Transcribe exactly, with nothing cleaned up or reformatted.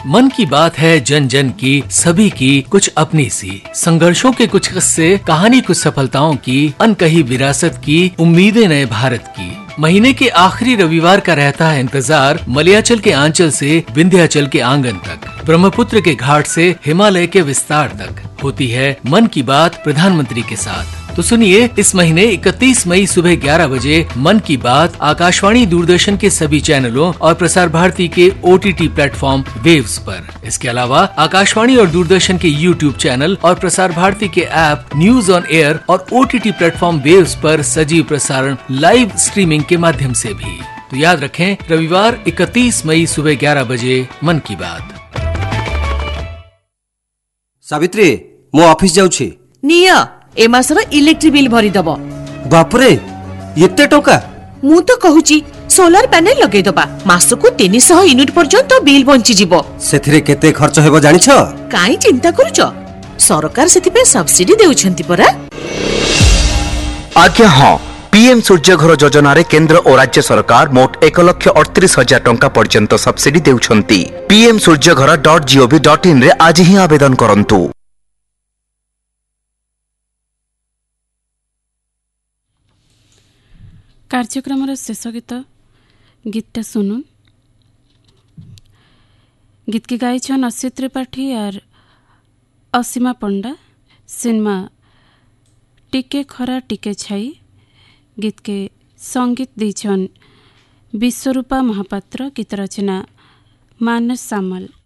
मन की बात है जन जन की, सभी की कुछ अपनी सी, संघर्षों के कुछ किस्से, कहानी कुछ सफलताओं की, अनकही विरासत की, उम्मीदें नए भारत की। महीने के आखिरी रविवार का रहता है इंतजार, मलयाचल के आंचल से विंध्याचल के आंगन तक, ब्रह्मपुत्र के घाट से हिमालय के विस्तार तक होती है मन की बात प्रधानमंत्री के साथ। तो सुनिए, इस महीने इकतीस मई सुबह ग्यारह बजे मन की बात आकाशवाणी दूरदर्शन के सभी चैनलों और प्रसार भारती के ओटीटी प्लेटफॉर्म वेव्स पर। इसके अलावा आकाशवाणी और दूरदर्शन के यूट्यूब चैनल और प्रसार भारती के ऐप न्यूज ऑन एयर और ओटीटी प्लेटफॉर्म वेव्स पर सजीव प्रसारण लाइव स्ट्रीमिंग के माध्यम से भी। तो याद रखें, रविवार इकतीस मई सुबह ग्यारह बजे मन की बात। सावित्री, मो ऑफिस जाउछि। निया ए मासर इलेक्ट्रिक बिल भरी दबो। बापरे, एते टका? मु तो कहूची सोलार पैनल लगे दबा, मासको तीन सौ यूनिट पर्यंत बिल बंची जिवो। सेथिरे केते खर्च हेबो जानिछ? काई चिंता करूछ, सरकार सेति पे सब्सिडी देउछंती परा। आज्ञा हां, पीएम सूर्य घर योजना रे केंद्र और राज्य सरकार मोट एक लाख अड़तीस हजार टंका पर्यंत सब्सिडी देउछंती। पीएम सूर्य घर डॉट जीओवी डॉट इन रे आज ही आवेदन करंतु। कार्यक्रम शेष गीत गीतटा सुनुन। गीत के गाई छन असित त्रिपाठी और असीमा पंडा। सिनेमा टिके खरा टिके छाई। गीत के संगीत दीछन विश्वरूपा महापात्र। गीत रचना मानस सामल।